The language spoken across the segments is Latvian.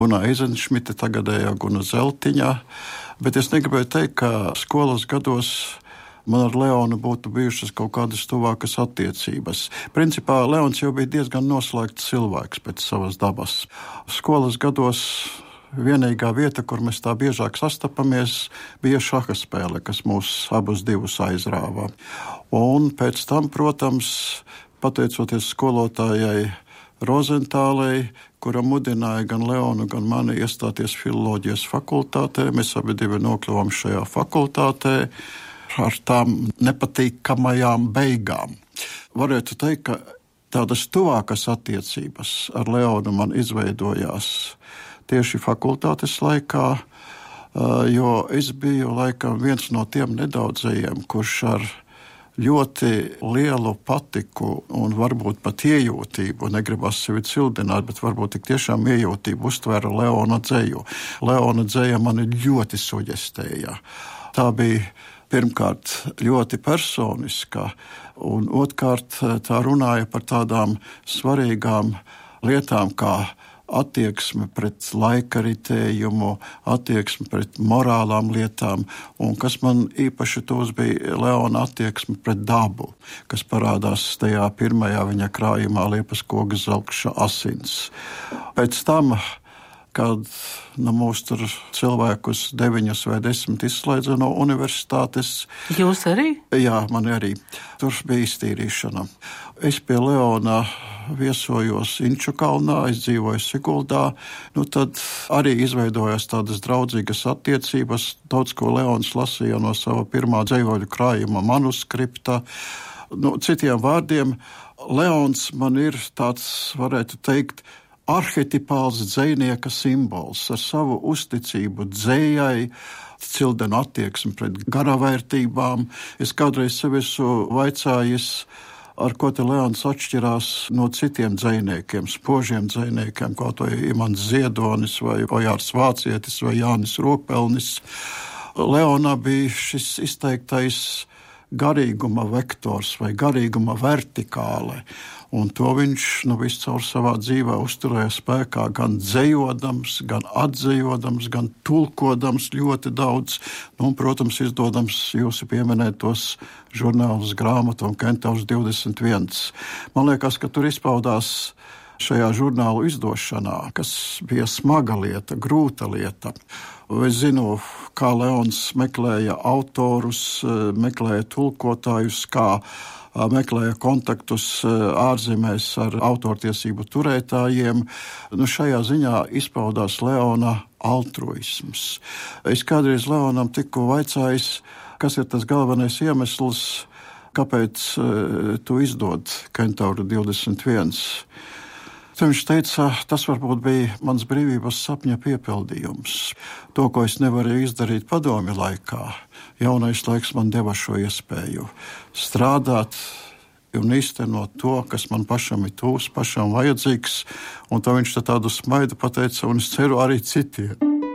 Guna Eizenšmita, tagadējā Guna Zeltiņa. Bet es negribēju teikt, ka skolas gados man ar Leonu būtu bijušas kaut kādas tuvākas attiecības. Principā Leons jau bija diezgan noslēgts cilvēks pēc savas dabas. Skolas gados vienīgā vieta, kur mēs tā biežāk sastapamies, bija šaha spēle, kas mūs abus divus aizrāva. Un pēc tam, protams, pateicoties skolotājai Rozentālei, kura mudināja gan Leonu, gan mani iestāties filoloģijas fakultātē. Mēs abi divi nokļuvām šajā fakultātē ar tām nepatīkamajām beigām. Varētu teikt, ka tādas tuvākas attiecības ar Leonu man izveidojās tieši fakultātes laikā, jo es biju laikam viens no tiem nedaudzajiem, kurš ar ļoti lielu patiku un varbūt pat iejūtību, negribas sevi cildināt, bet varbūt tik tiešām iejūtību uztvēra Leona dzeju. Leona dzeja mani ļoti suģestēja. Tā bija pirmkārt ļoti personiska, un otrkārt tā runāja par tādām svarīgām lietām, kā attieksme pret laika ritējumu, attieksme pret morālām lietām, un kas man īpaši tūs bija Leona attieksme pret dabu, kas parādās tajā pirmajā viņa krājumā Liepas koga zelkša asins. Pēc tam, kad mūs tur cilvēkus 9 vai 10 izslēdza no universitātes. Jūs arī? Jā, man arī. Tur bija iztīrīšana. Es pie Leona viesojos Inčukalnā, es dzīvoju Siguldā. Tad arī izveidojās tādas draudzīgas attiecības. Daudz ko Leons lasīja no sava pirmā dzejoļu krājuma manuskripta. Citiem vārdiem, Leons man ir tāds, varētu teikt, arhetipāls dzejnieka simbols ar savu uzticību dzejai, cildenu attieksmi pret garavērtībām. Es kādreiz sev esmu vaicājis, ar ko te Leons atšķirās no citiem dzejniekiem, spožiem dzejniekiem, kaut vai Imants Ziedonis vai Ojārs Vācietis vai Jānis Rokpelnis. Leonā bija šis izteiktais garīguma vektors vai garīguma vertikāle, un to viņš viscaur savā dzīvē uzturēja spēkā gan dzejodams, gan atzejodams, gan tulkodams ļoti daudz, un, protams, izdodams jūsu pieminētos žurnālus grāmatu un Kentaurs 21. Man liekas, ka tur izpaudās šajā žurnālu izdošanā, kas bija smaga lieta, grūta lieta. Es zinu, kā Leons meklēja autorus, meklēja tulkotājus, kā meklēja kontaktus ārzemēs ar autortiesību turētājiem. Šajā ziņā izpaudās Leona altruisms. Es kādreiz Leonam tiku vaicājis, kas ir tas galvenais iemesls, kāpēc tu izdod Kentauru 21. Viņš teica, tas varbūt bija mans brīvības sapņa piepildījums. To, ko es nevarēju izdarīt padomju laikā, jaunais laiks man deva šo iespēju strādāt un īstenot to, kas man pašam ir tūs, pašam vajadzīgs, un to viņš tādu smaidu pateica, un es ceru arī citiem.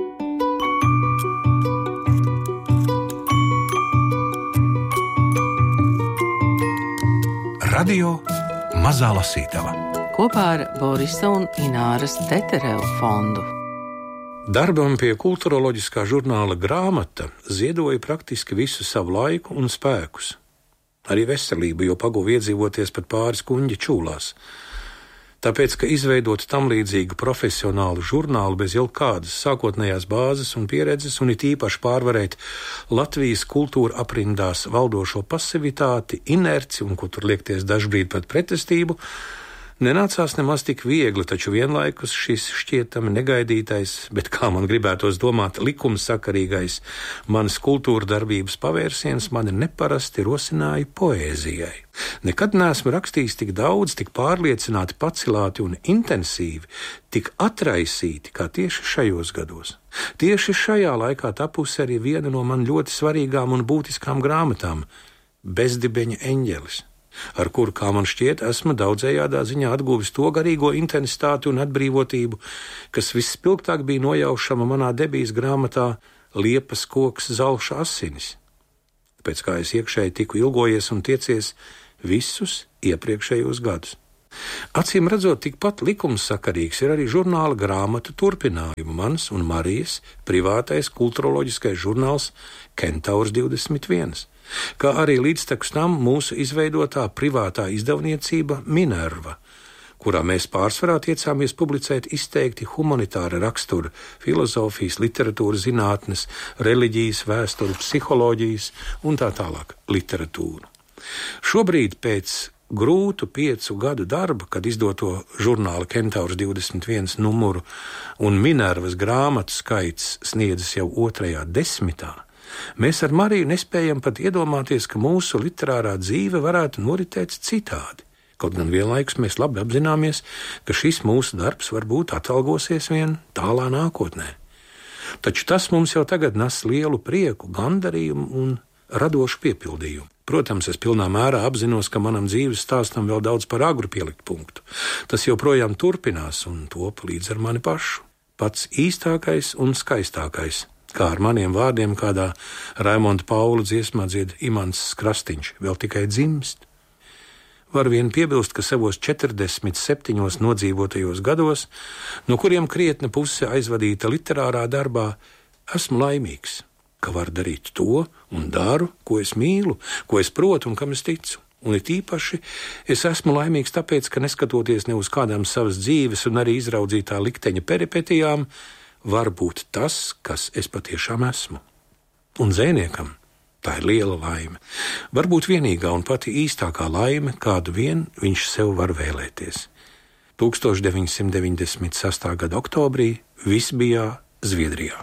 Radio Mazā Lasītava kopā ar Borisa un Ināras Teterevu fondu. Darbam pie kulturoloģiskā žurnāla Grāmata ziedoja praktiski visu savu laiku un spēkus. Arī veselību, jo paguva iedzīvoties pat pāris kuņģi čūlās. Tāpēc, ka izveidot tam līdzīgu profesionālu žurnālu bez jau kādas sākotnējās bāzes un pieredzes, un it īpaši pārvarēt Latvijas kultūra aprindās valdošo pasivitāti, inerci un, ko tur liekties dažbrīd pat pretestību, nenācās nemaz tik viegli, taču vienlaikus šis šķietami negaidītais, bet kā man gribētos domāt, likumsakarīgais manas kultūra darbības pavērsiens mani neparasti rosināja poēzijai. Nekad neesmu rakstījis tik daudz, tik pārliecināti, pacilāti un intensīvi, tik atraisīti kā tieši šajos gados. Tieši šajā laikā tapusi arī viena no man ļoti svarīgām un būtiskām grāmatām – Bezdibeņa eņģelis, ar kuru, kā man šķiet, esmu daudzējādā ziņā atguvis to garīgo intensitāti un atbrīvotību, kas visspilgtāk bija nojaušama manā debijas grāmatā Liepas koks zelkša asinis, pēc kā es iekšēji tiku ilgojies un tiecies visus iepriekšējos gadus. Acīm redzot, tikpat likumsakarīgs ir arī žurnāla grāmatu turpinājumu mans un Marijas privātais kulturoloģiskais žurnāls Kentaurs 21, kā arī līdztekus tam mūsu izveidotā privātā izdevniecība Minerva, kurā mēs pārsvarā tiecāmies publicēt izteikti humanitāra rakstura, filozofijas, literatūras zinātnes, reliģijas, vēsturi, psiholoģijas un tā tālāk literatūru. Šobrīd pēc grūtu 5 gadu darba, kad izdoto žurnāla Kentaurs 21 numuru un Minervas grāmatu skaits sniedzas jau 2. desmitā, mēs ar Mariju nespējam pat iedomāties, ka mūsu literārā dzīve varētu noritēt citādi. Kaut gan vienlaikus mēs labi apzināmies, ka šis mūsu darbs varbūt atalgosies vien tālā nākotnē. Taču tas mums jau tagad nes lielu prieku, gandarījumu un radošu piepildījumu. Protams, es pilnā mērā apzinos, ka manam dzīves stāstam vēl daudz par agru pielikt punktu. Tas joprojām turpinās un top līdz ar mani pašu. Pats īstākais un skaistākais, kā ar maniem vārdiem kādā Raimonda Paula dziesmā dzied Imants Krastīņš, vēl tikai dzimst. Var vien piebilst, ka savos 47 nodzīvotajos gados, no kuriem krietna puse aizvadīta literārā darbā, esmu laimīgs, ka var darīt to un daru, ko es mīlu, ko es protu un kam es ticu. Un it īpaši es esmu laimīgs tāpēc, ka neskatoties ne uz kādām savas dzīves un arī izraudzītā likteņa peripetijām, var būt tas, kas es patiešām esmu. Un dzēniekam tā ir liela laime. Varbūt vienīgā un pati īstākā laime, kādu vien viņš sev var vēlēties. 1996. gada oktobrī Visbijā, Zviedrijā.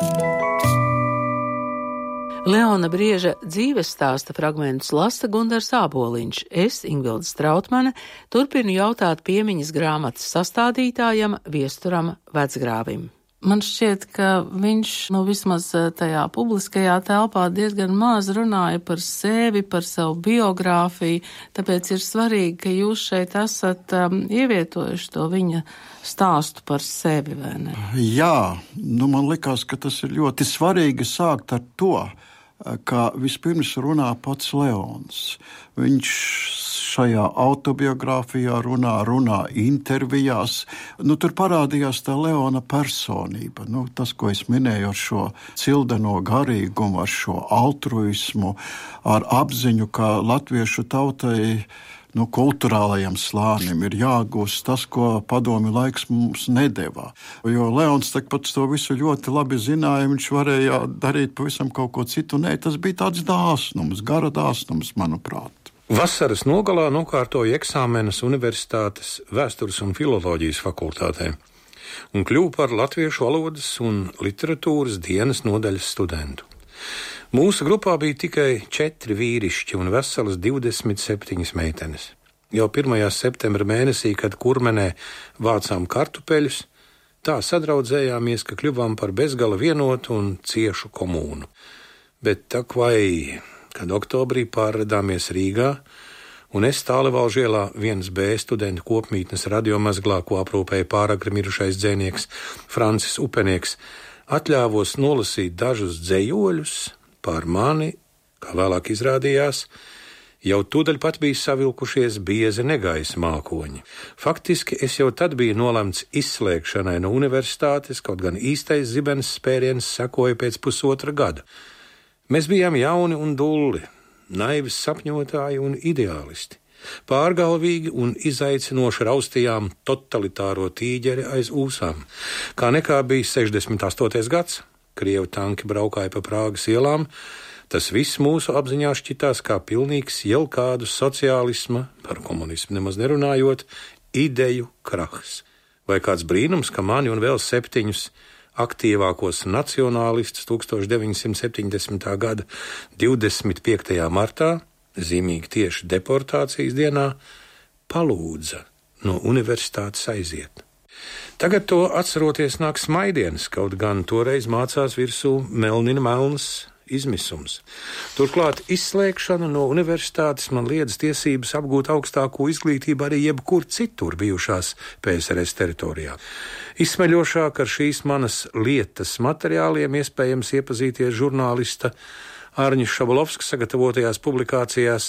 Leona Brieža dzīves stāsta fragmentus lasa Gundars Āboliņš. Es, Ingvilda Strautmane, turpinu jautāt piemiņas grāmatas sastādītājam Viesturam Vecgrāvim. Man šķiet, ka viņš vismaz tajā publiskajā telpā diezgan maz runāja par sevi, par savu biogrāfiju, tāpēc ir svarīgi, ka jūs šeit esat ievietojuši to viņa stāstu par sevi, vai ne? Jā, man likās, ka tas ir ļoti svarīgi sākt ar to, ka vispirms runā pats Leons. Viņš šajā autobiogrāfijā runā intervijās. Tur parādījās tā Leona personība. Tas, ko es minēju ar šo cildeno garīgumu, ar šo altruismu, ar apziņu, ka latviešu tautai kulturālajam slānim ir jāgūst tas, ko padomju laiks mums nedeva. Jo Leons pat to visu ļoti labi zināja, viņš varēja darīt pavisam kaut ko citu. Nē, tas bija tāds dāsnums, gara dāsnums, manuprāt. Vasaras nogalā nokārtoja eksāmenus Universitātes vēstures un filoloģijas fakultātē un kļuva par latviešu valodas un literatūras dienas nodaļas studentu. Mūsu grupā bija tikai 4 vīrišķi un veselas 27 meitenes. Jau 1. septembra mēnesī, kad Kurmenē vācām kartupeļus, tā sadraudzējāmies, ka kļuvām par bezgala vienotu un ciešu komūnu. Bet tak vai, kad oktobrī pārradāmies Rīgā, un es Tālevalžu ielā 1B studentu kopmītnes radiomazglā, ko aprūpēja pāragri mirušais dzejnieks Francis Upenieks, atļāvos nolasīt dažus dzejoļus par mani, kā vēlāk izrādījās, jau tūdaļ pat bija savilkušies biezi negaisa mākoņi. Faktiski es jau tad biju nolemts izslēgšanai no universitātes, kaut gan īstais zibens spēriens sekoja pēc 1,5 gada. Mēs bijām jauni un dulli, naivi sapņotāji un ideālisti. Pārgalvīgi un izaicinoši raustījām totalitāro tīģeri aiz ūsām. Kā nekā bija 68. gads, Krievu tanki braukāja pa Prāgas ielām, tas viss mūsu apziņā šķitās kā pilnīgs jau kādu sociālisma, par komunismu nemaz nerunājot, ideju krahs. Vai kāds brīnums, ka mani un vēl 7 aktīvākos nacionālistus 1970. gada 25. martā, zīmīgi tieši deportācijas dienā, palūdza no universitātes aiziet. Tagad to atceroties nāk smaidienas, kaut gan toreiz mācās virsū melnina melns izmisums. Turklāt izslēgšana no universitātes man liedz tiesības apgūt augstāko izglītību arī jebkur citur bijušās PSRS teritorijā. Izsmeļošāk ar šīs manas lietas materiāliem iespējams iepazīties žurnālista Ārņas Šabalovskas sagatavotajās publikācijās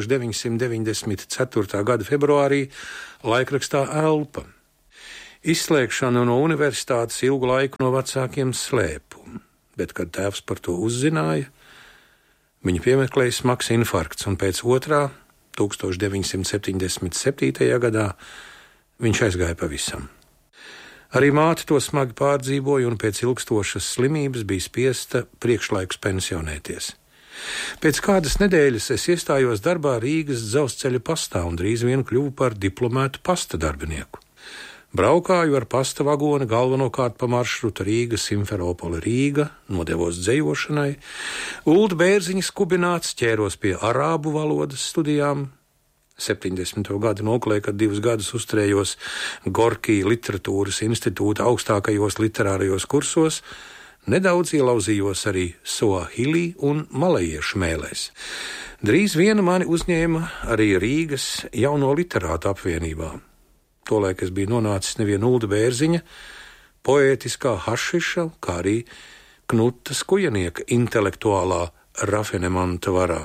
1994. gada februārī laikrakstā Elpa. Izslēgšanu no universitātes ilgu laiku no vecākiem slēpu, bet, kad tēvs par to uzzināja, viņu piemeklēja smags infarkts, un pēc otrā, 1977. gadā, viņš aizgāja pavisam. Arī māte to smagi pārdzīvoja un pēc ilgstošas slimības bija spiesta priekšlaikus pensionēties. Pēc kādas nedēļas es iestājos darbā Rīgas dzelzceļa pastā un drīz vien kļuvu par diplomētu pasta darbinieku. Braukāju ar pasta vagoni galvenokārt pa maršrutu Rīga, Simferopole, Rīga, nodevos dzejošanai, Ulda Bērziņa skubināts, ķēros pie arābu valodas studijām. 70. gadu noklē, kad 2 gadus uzturējos Gorkī literatūras institūta augstākajos literārajos kursos, nedaudz ielauzījos arī soahili un malajiešu mēlēs. Drīz viena mani uzņēma arī Rīgas jauno literātu apvienībā. Tolaik es biju nonācis nevien Ulda Bērziņa, poētiskā hašiša, kā arī Knuta Skujanieka intelektuālā rafinemanta varā.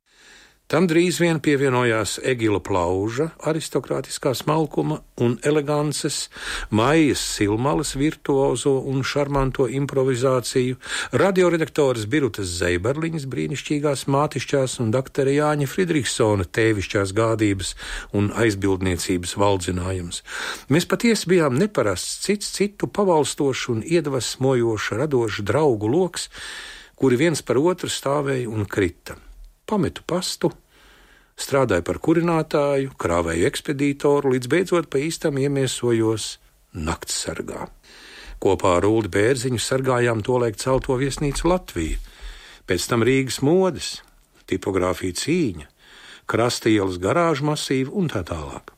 Tam drīz vien pievienojās Egila Plauža, aristokrātiskā smalkuma un elegances, Maijas Silmalas virtuozo un šarmanto improvizāciju, radioredaktores Birutas Zeiberliņas brīnišķīgās mātišķās un doktora Jāņa Fridriksona tēvišķās gādības un aizbildniecības valdzinājums. Mēs patiesi bijām neparasts cits citu pavalstošu un iedvesmojošu radošu draugu loks, kuri viens par otru stāvēja un krita. Pametu pastu, strādāju par kurinātāju, krāvēju ekspedītoru, līdz beidzot pa īstam iemiesojos naktsargā. Kopā ar Uldu Bērziņu sargājām tolaik celto viesnīcu Latviju, pēc tam Rīgas modes, tipogrāfija Cīņa, Krasta ielas garāžu masīvu un tā tālāk.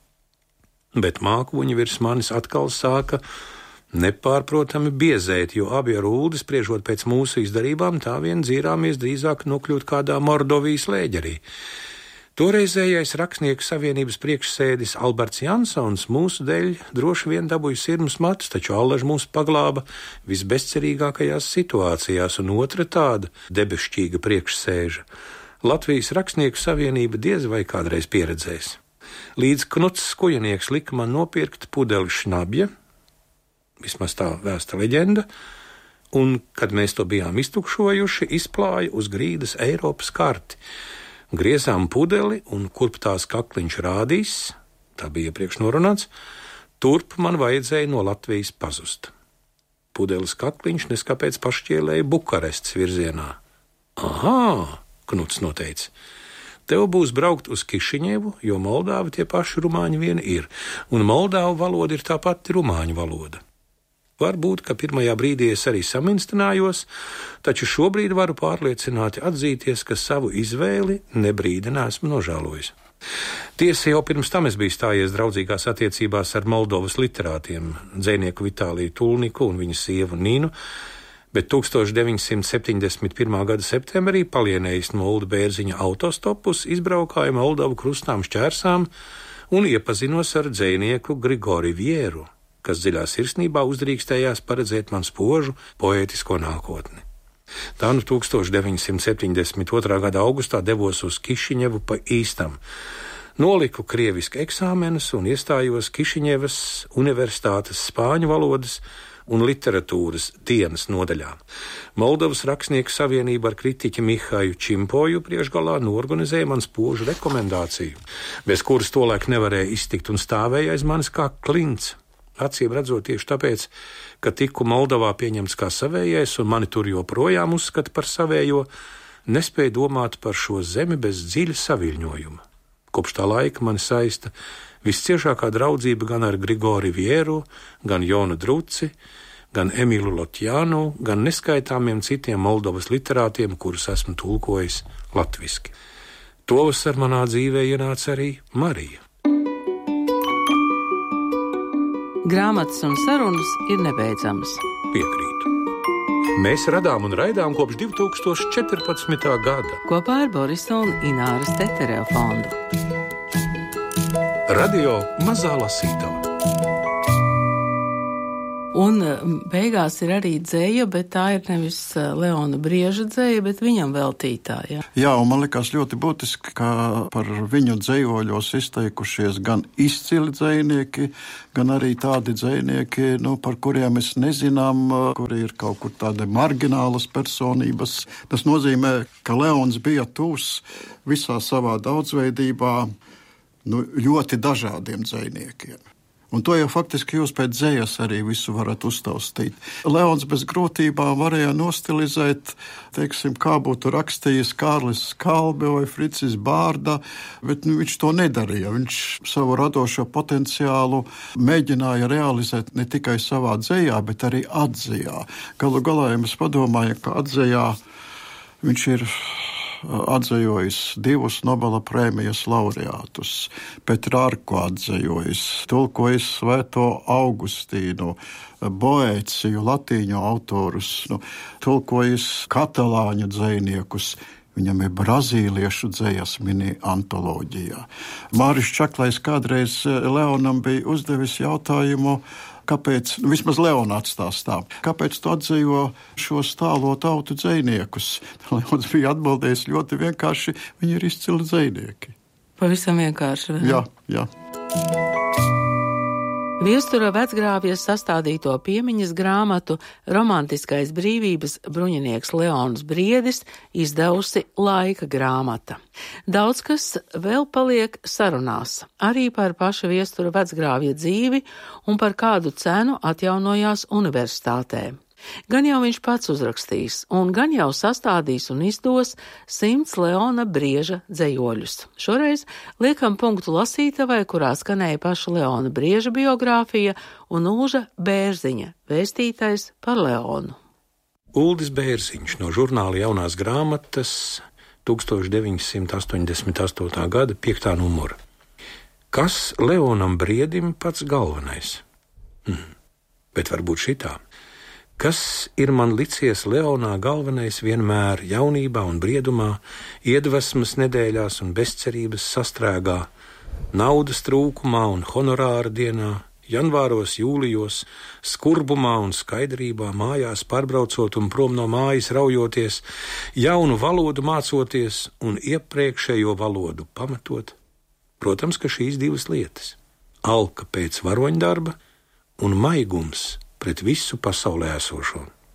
Bet mākoņi virs manis atkal sāka nepārprotami biezēt, jo abi ar Uldi, spriežot pēc mūsu izdarībām, tā vien dzīrāmies drīzāk nokļūt kādā Mordovijas lēģerī. Toreizējais Rakstnieku savienības priekšsēdis Alberts Jansons mūsu dēļ droši vien dabūja sirmas matus, taču allaž mūs paglāba visbezcerīgākajās situācijās, un otra tāda debešķīga priekšsēža Latvijas Rakstnieku savienība diez vai kādreiz pieredzēs. Līdz Knuts Skujanieks lika man nopirkt pudeli šnabja, vismaz tā vēsta leģenda, un, kad mēs to bijām iztukšojuši, izplāja uz grīdas Eiropas karti. Griezām pudeli, un kurp tās kakliņš rādīs, tā bija iepriekš norunāts, turp man vajadzēja no Latvijas pazust. Pudeles kakliņš neskapēc pašķielēja Bukarestas virzienā. Aha, Knuts noteica. Tev būs braukt uz Kišiņevu, jo Moldāvi tie paši rumāņi vien ir, un Moldāvu valoda ir tā pati rumāņu valoda. Varbūt, ka pirmajā brīdī es arī saminstinājos, taču šobrīd varu pārliecināti atzīties, ka savu izvēli nebrīdi neesmu nožēlojis. Tiesa, jau pirms tam es biju stājies draudzīgās attiecībās ar Moldovas literātiem, dzejnieku Vitāliju Tulniku un viņa sievu Ninu, bet 1971. gada septembrī palienējis no Ulda Bērziņa autostopus, izbraukāju Moldovu krustām šķērsām un iepazinos ar dzejnieku Grigori Vieru, kas dziļā sirsnībā uzdrīkstējās paredzēt man spožu poētisko nākotni. Tā nu 1972. gada augustā devos uz Kišiņevu pa īstam. Noliku krieviski eksāmenus un iestājos Kišiņevas Universitātes spāņu valodas un literatūras dienas nodaļā. Moldovas Rakstnieku savienība ar kritiķi Mihaju Čimpoju priekšgalā norganizēja man spožu rekomendāciju, bez kuras tolaik nevarēja iztikt un stāvēja aiz manis kā klints. Acīm redzot tieši tāpēc, ka tiku Moldovā pieņemts kā savējais un mani tur joprojām uzskata par savējo, nespēju domāt par šo zemi bez dziļa saviļņojuma. Kopš tā laika mani saista visciešākā draudzība gan ar Grigori Vieru, gan Jonu Druci, gan Emilu Lotjānu, gan neskaitāmiem citiem Moldovas literātiem, kurus esmu tulkojis latviski. Tovasar manā dzīvē ienāca arī Marija. Grāmatas un sarunas ir nebeidzamas. Piekrītu. Mēs radām un raidām kopš 2014. gada. Kopā ar Borisa un Ināras Tetereva fondu. Radio Mazā lasītava. Un beigās ir arī dzēja, bet tā ir nevis Leona Brieža dzēja, bet viņam veltītā. Jā, un man likās ļoti būtiski, ka par viņu dzējoļos izteikušies gan izcili dzējnieki, gan arī tādi dzējnieki, par kuriem mēs nezinām, kuri ir kaut kur tādi marginālas personības. Tas nozīmē, ka Leons bija tūs visā savā daudzveidībā ļoti dažādiem dzējniekiem. Un to jau faktiski jūs pēc dzējas arī visu varat uztaustīt. Leons bez grūtībām varēja nostilizēt, kā būtu rakstījis Kārlis Skalbe vai Fricis Bārda, bet viņš to nedarīja. Viņš savu radošo potenciālu mēģināja realizēt ne tikai savā dzējā, bet arī atzējā. Galu galā, ja mēs padomājam, ka atzējā viņš ir atzējojis 2 Nobela prēmijas laureātus, Petrārku atzējojis, tulkojis Svēto Augustīnu, Boēciju, latīņu autorus, tulkojis katalāņu dzejniekus. Viņam ir brazīliešu dzejas mini antoloģijā. Māris Čaklais kādreiz Leonam bija uzdevis jautājumu, kāpēc, vismaz Leonāts tā stāv, kāpēc tu atdzejo šos tālo tautu dzejniekus? Leons bija atbildējis ļoti vienkārši, viņi ir izcili dzejnieki. Pavisam vienkārši, vai? Jā. Viestura vecgrāvja sastādīto piemiņas grāmatu romantiskais brīvības bruņinieks Leons Briedis izdevusi Laika grāmata. Daudz kas vēl paliek sarunās, arī par paša viestura vecgrāvja dzīvi un par kādu cenu atjaunojās universitātē. Gan jau viņš pats uzrakstīs, un gan jau sastādīs un izdos 100 Leona Brieža dzejoļus. Šoreiz liekam punktu lasītavai, kurā skanēja paša Leona Brieža biogrāfija un Ulža Bērziņa vēstītais par Leonu. Uldis Bērziņš no žurnāla Jaunās grāmatas 1988. gada 5. numura. Kas Leonam Briedim pats galvenais? Bet varbūt šitā. Kas ir man licies Leonā galvenais vienmēr jaunībā un briedumā, iedvesmas nedēļās un bezcerības sastrēgā, naudas trūkumā un honorāra dienā, janvāros, jūlijos, skurbumā un skaidrībā, mājās pārbraucot un prom no mājas raujoties, jaunu valodu mācoties un iepriekšējo valodu pamatot? Protams, ka šīs 2 lietas – alka pēc varoņdarba un maigums pret visu pasaulē esošo.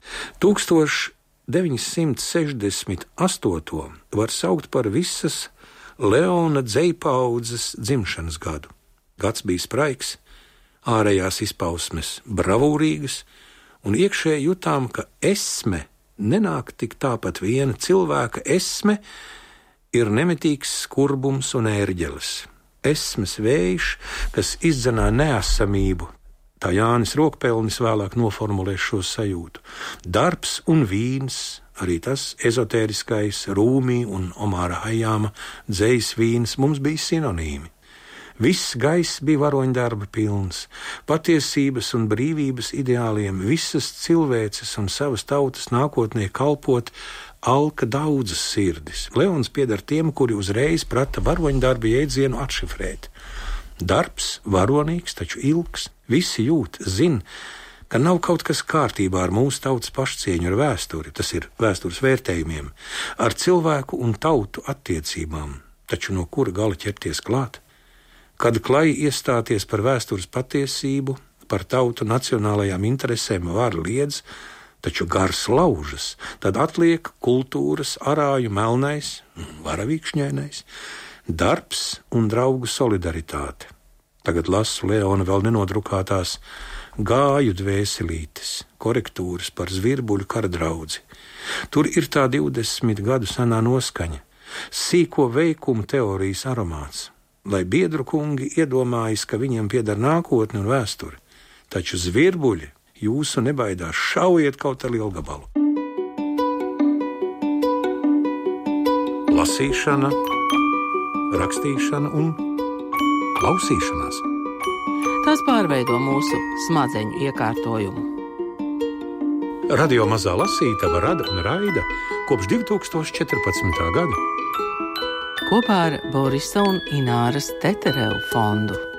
1968. var saukt par visas Leona dzejpaudzes dzimšanas gadu. Gads bija spraigs, ārējās izpausmes bravūrīgas, un iekšēji jutām, ka esme nenāk tik tāpat viena. Cilvēka esme ir nemitīgs skurbums un ērģeles. Esmes vējš, kas izdzenā neesamību. Tā Jānis Rokpelnis vēlāk noformulēs šo sajūtu. Darbs un vīns, arī tas ezotēriskais Rūmī un Omāra Hajāma dzejas vīns mums bija sinonīmi. Viss gaiss bija varoņdarba pilns, patiesības un brīvības ideāliem, visas cilvēces un savas tautas nākotnē kalpot alka daudzas sirdis. Leons pieder tiem, kuri uzreiz prata varoņdarba jēdzienu atšifrēt. Darbs varonīgs, taču ilgs. Visi jūt, zin, ka nav kaut kas kārtībā ar mūsu tautas pašcieņu, ar vēsturi, tas ir vēstures vērtējumiem, ar cilvēku un tautu attiecībām, taču no kura gala ķerties klāt? Kad klai iestāties par vēstures patiesību, par tautu nacionālajām interesēm var liedz, taču gars laužas, tad atliek kultūras arāju melnais, varavīkšņainais, darbs un draugu solidaritāte. Tagad lasu Leona vēl nenodrukātās gāju dvēselītes, korektūras par Zvirbuļu karadraudzi. Tur ir tā 20 gadu senā noskaņa, sīko veikumu teorijas aromāts, lai biedru kungi iedomājas, ka viņiem pieder nākotne un vēsture. Taču Zvirbuļi jūsu nebaidās, šaujiet kaut ar lielgabalu. Lasīšana, rakstīšana un klausīšanās. Tas pārveido mūsu smadzeņu iekārtojumu. Radio Mazā lasītava rada un raida kopš 2014. gada. Kopā ar Borisa un Ināras Teterevu fondu.